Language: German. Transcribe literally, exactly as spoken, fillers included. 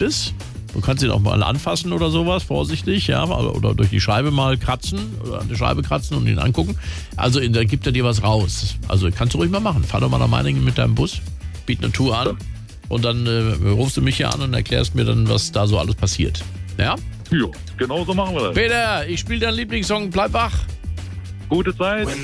ist. Du kannst ihn auch mal anfassen oder sowas, vorsichtig, ja, oder durch die Scheibe mal kratzen oder an der Scheibe kratzen und ihn angucken. Also da gibt er dir was raus. Also kannst du ruhig mal machen. Fahr doch mal nach Meiningen mit deinem Bus, biet eine Tour an und dann äh, rufst du mich hier an und erklärst mir dann, was da so alles passiert. Ja? Ja, genau so machen wir das. Peter, ich spiele deinen Lieblingssong, bleib wach. Gute Zeit.